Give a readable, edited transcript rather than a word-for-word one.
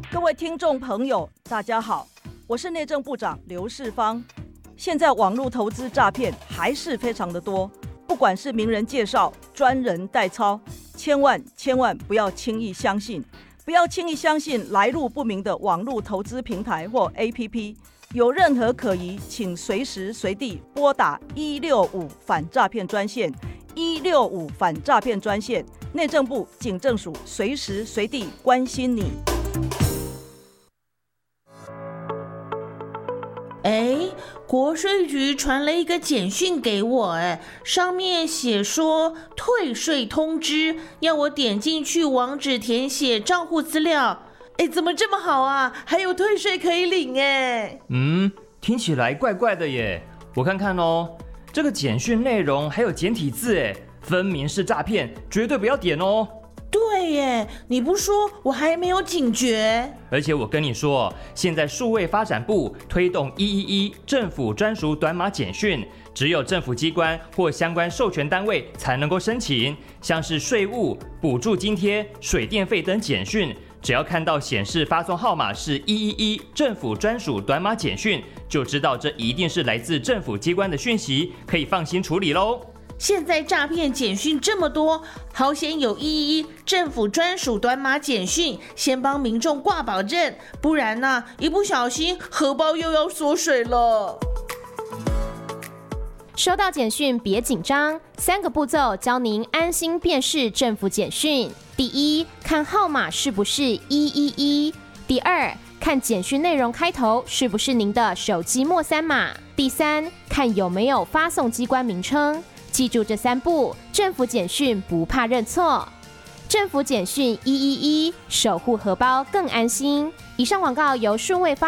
各位听众朋友，大家好，我是内政部长刘世芳。现在网络投资诈骗还是非常的多，不管是名人介绍、专人代操，千万不要轻易相信，不要轻易相信来路不明的网络投资平台或 APP。有任何可疑，请随时随地拨打165反诈骗专线，165反诈骗专线，内政部警政署随时随地关心你。 国税局传了一个简讯给我，上面写说退税通知，要我点进去网址填写账户资料。怎么这么好啊？还有退税可以领听起来怪怪的耶。我看看哦，这个简讯内容还有简体字，分明是诈骗，绝对不要点哦。 对耶，你不说我还没有警觉。 而且我跟你说，现在数位发展部推动111政府专属短码简讯，只有政府机关或相关授权单位才能够申请，像是税务、补助津贴、水电费等简讯，只要看到显示发送号码是111政府专属短码简讯，就知道这一定是来自政府机关的讯息，可以放心处理咯。 现在诈骗简讯这么多，好险有111政府专属短码简讯，先帮民众挂保证，不然一不小心荷包又要缩水了。 收到简讯别紧张，3个步骤教您安心辨识政府简讯。第一，看号码是不是111；第二，看简讯内容开头是不是您的手机末3码；第三，看有没有发送机关名称。记住这3步，政府简讯不怕认错。政府简讯111，守护荷包更安心。以上广告由数位发